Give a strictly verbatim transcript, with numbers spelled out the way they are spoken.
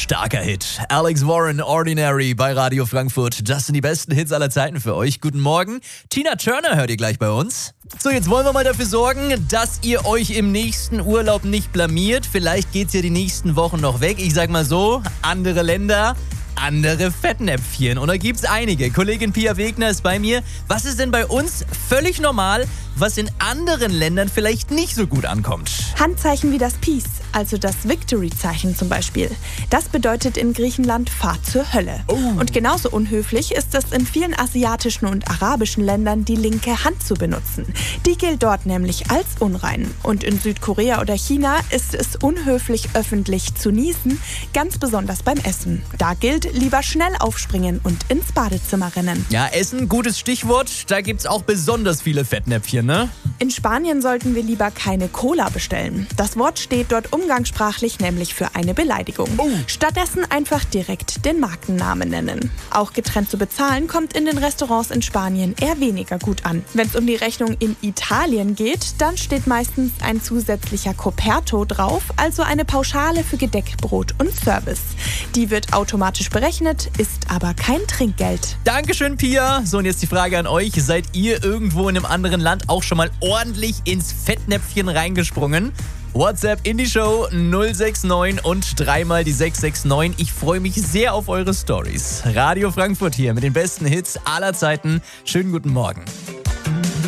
Starker Hit. Alex Warren, Ordinary bei Radio Frankfurt. Das sind die besten Hits aller Zeiten für euch. Guten Morgen. Tina Turner hört ihr gleich bei uns. So, jetzt wollen wir mal dafür sorgen, dass ihr euch im nächsten Urlaub nicht blamiert. Vielleicht geht's ja die nächsten Wochen noch weg. Ich sag mal so, andere Länder, andere Fettnäpfchen. Und da gibt's einige. Kollegin Pia Wegner ist bei mir. Was ist denn bei uns völlig normal, was in anderen Ländern vielleicht nicht so gut ankommt? Handzeichen wie das Peace, also das Victory-Zeichen zum Beispiel. Das bedeutet in Griechenland Fahr zur Hölle. Oh. Und genauso unhöflich ist es in vielen asiatischen und arabischen Ländern, die linke Hand zu benutzen. Die gilt dort nämlich als unrein. Und in Südkorea oder China ist es unhöflich, öffentlich zu niesen, ganz besonders beim Essen. Da gilt, lieber schnell aufspringen und ins Badezimmer rennen. Ja, Essen, gutes Stichwort. Da gibt's auch besonders viele Fettnäpfchen, ne? In Spanien sollten wir lieber keine Cola bestellen. Das Wort steht dort umgangssprachlich nämlich für eine Beleidigung. Oh. Stattdessen einfach direkt den Markennamen nennen. Auch getrennt zu bezahlen kommt in den Restaurants in Spanien eher weniger gut an. Wenn es um die Rechnung in Italien geht, dann steht meistens ein zusätzlicher Coperto drauf, also eine Pauschale für Gedeck, Brot und Service. Die wird automatisch berechnet, ist aber kein Trinkgeld. Dankeschön, Pia. So, und jetzt die Frage an euch. Seid ihr irgendwo in einem anderen Land auch schon mal ordentlich ins Fettnäpfchen reingesprungen? WhatsApp in die Show null sechs neun und dreimal die sechs sechs neun. Ich freue mich sehr auf eure Stories. Radio Frankfurt hier mit den besten Hits aller Zeiten. Schönen guten Morgen.